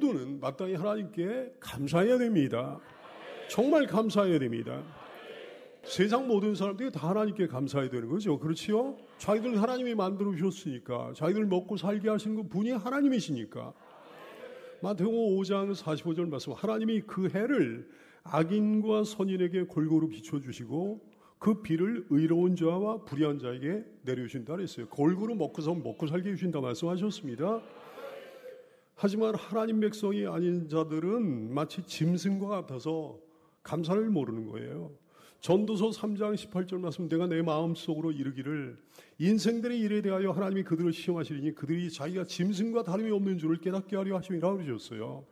모두는 마땅히 하나님께 감사해야 됩니다. 정말 감사해야 됩니다. 세상 모든 사람들이 다 하나님께 감사해야 되는 거죠. 그렇지요? 자기들 하나님이 만들어 주셨으니까, 자기들 먹고 살게 하신 그 분이 하나님이시니까. 마태복음 5장 45절 말씀, 하나님이 그 해를 악인과 선인에게 골고루 비춰주시고 그 비를 의로운 자와 불의한 자에게 내려주신다 그랬어요. 골고루 먹고 살게 해주신다 말씀하셨습니다. 하지만 하나님 백성이 아닌 자들은 마치 짐승과 같아서 감사를 모르는 거예요. 전도서 3장 18절 말씀, 내가 내 마음속으로 이르기를 인생들의 일에 대하여 하나님이 그들을 시험하시리니 그들이 자기가 짐승과 다름이 없는 줄을 깨닫게 하려 하심이라고 그러셨어요.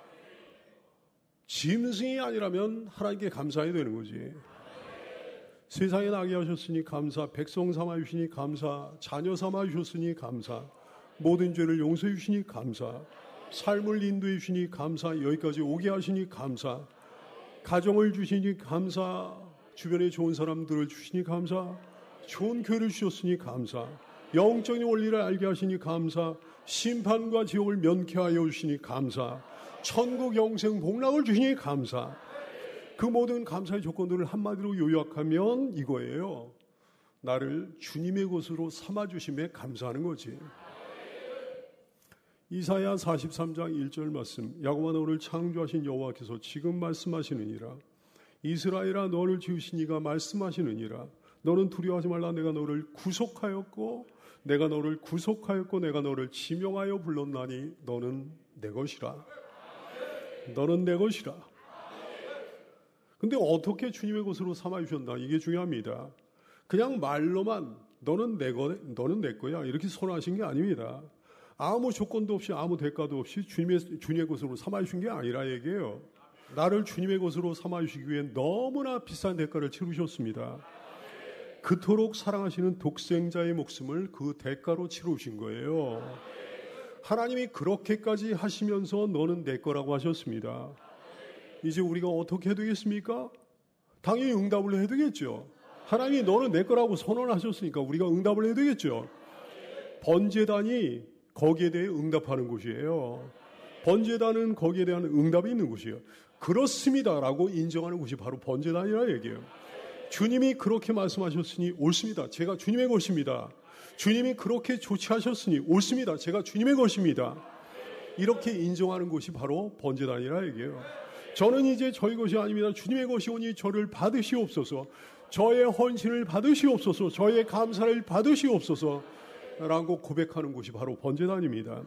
짐승이 아니라면 하나님께 감사해야 되는 거지. 세상에 나게 하셨으니 감사, 백성 삼아 주시니 감사, 자녀 삼아 주셨으니 감사, 모든 죄를 용서해 주시니 감사, 삶을 인도해 주시니 감사, 여기까지 오게 하시니 감사, 가정을 주시니 감사, 주변에 좋은 사람들을 주시니 감사, 좋은 교회를 주셨으니 감사, 영적인 원리를 알게 하시니 감사, 심판과 지옥을 면케하여 주시니 감사, 천국 영생 복락을 주시니 감사. 그 모든 감사의 조건들을 한마디로 요약하면 이거예요. 나를 주님의 것으로 삼아주심에 감사하는 거지. 이사야 43장 1절 말씀, 야곱아 너를 창조하신 여호와께서 지금 말씀하시느니라. 이스라엘아 너를 지으신 이가 말씀하시느니라. 너는 두려워하지 말라. 내가 너를 구속하였고 내가 너를 지명하여 불렀나니 너는 내 것이라. 너는 내 것이라. 근데 어떻게 주님의 것으로 삼아주셨나? 이게 중요합니다. 그냥 말로만 너는 내 거야 이렇게 선언하신 게 아닙니다. 아무 조건도 없이 아무 대가도 없이 주님의 것으로 삼아주신 게 아니라 얘기해요. 나를 주님의 것으로 삼아주시기 위해 너무나 비싼 대가를 치르셨습니다. 그토록 사랑하시는 독생자의 목숨을 그 대가로 치르신 거예요. 하나님이 그렇게까지 하시면서 너는 내 거라고 하셨습니다. 이제 우리가 어떻게 해야 되겠습니까? 당연히 응답을 해야 되겠죠. 하나님이 너는 내 거라고 선언하셨으니까 우리가 응답을 해야 되겠죠. 번제단이 거기에 대해 응답하는 곳이에요. 번제단은 거기에 대한 응답이 있는 곳이에요. 그렇습니다라고 인정하는 곳이 바로 번제단이라 얘기해요. 주님이 그렇게 말씀하셨으니 옳습니다. 제가 주님의 것입니다. 주님이 그렇게 조치하셨으니 옳습니다. 제가 주님의 것입니다. 이렇게 인정하는 곳이 바로 번제단이라 얘기해요. 저는 이제 저희 것이 아닙니다. 주님의 것이오니 저를 받으시옵소서. 저의 헌신을 받으시옵소서. 저의 감사를 받으시옵소서. 라고 고백하는 곳이 바로 번제단입니다.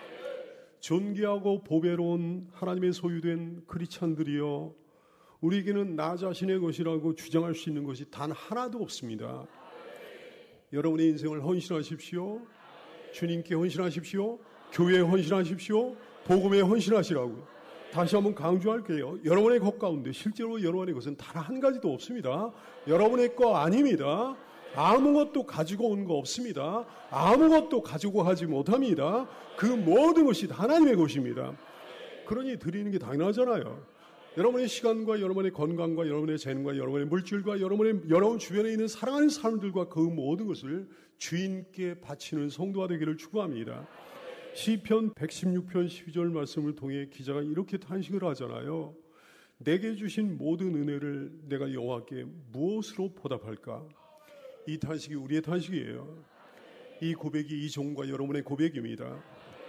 존귀하고 보배로운 하나님의 소유된 크리스찬들이여, 우리에게는 나 자신의 것이라고 주장할 수 있는 것이 단 하나도 없습니다. 여러분의 인생을 헌신하십시오. 주님께 헌신하십시오. 교회에 헌신하십시오. 복음에 헌신하시라고요. 다시 한번 강조할게요. 여러분의 것 가운데 실제로 여러분의 것은 단 한 가지도 없습니다. 여러분의 거 아닙니다. 아무것도 가지고 온 거 없습니다. 아무것도 가지고 가지 못합니다. 그 모든 것이 하나님의 것입니다. 그러니 드리는 게 당연하잖아요. 여러분의 시간과 여러분의 건강과 여러분의 재능과 여러분의 물질과 여러분 주변에 있는 사랑하는 사람들과 그 모든 것을 주인께 바치는 성도가 되기를 축원합니다. 시편 116편 12절 말씀을 통해 기자가 이렇게 탄식을 하잖아요. 내게 주신 모든 은혜를 내가 여호와께 무엇으로 보답할까? 이 탄식이 우리의 탄식이에요. 이 고백이 이종과 여러분의 고백입니다.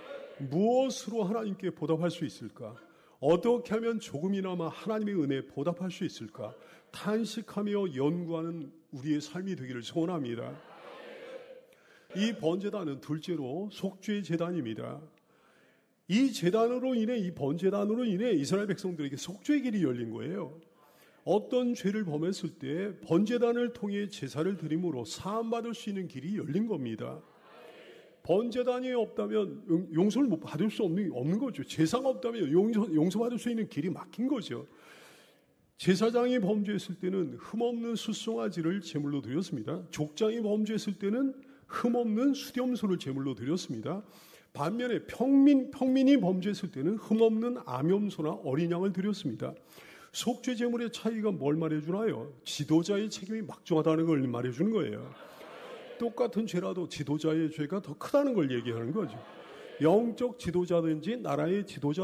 무엇으로 하나님께 보답할 수 있을까? 어떻게 하면 조금이나마 하나님의 은혜에 보답할 수 있을까? 탄식하며 연구하는 우리의 삶이 되기를 소원합니다. 이 번제단은 둘째로 속죄의 제단입니다. 이 제단으로 인해, 이 번제단으로 인해 이스라엘 백성들에게 속죄의 길이 열린 거예요. 어떤 죄를 범했을 때 번제단을 통해 제사를 드림으로 사함받을 수 있는 길이 열린 겁니다. 번제단이 없다면 용서를 못 받을 수 없는 거죠. 제사가 없다면 용서받을 수 있는 길이 막힌 거죠. 제사장이 범죄했을 때는 흠없는 숫송아지를 제물로 드렸습니다. 족장이 범죄했을 때는 흠없는 수렴소를 제물로 드렸습니다. 반면에 평민이 범죄했을 때는 흠없는 암염소나 어린 양을 드렸습니다. 속죄 제물의 차이가 뭘 말해주나요? 지도자의 책임이 막중하다는 걸 말해주는 거예요. 똑같은 죄라도 지도자의 죄가 더 크다는 걸 얘기하는 거죠. 영적 지도자든지 나라의 지도자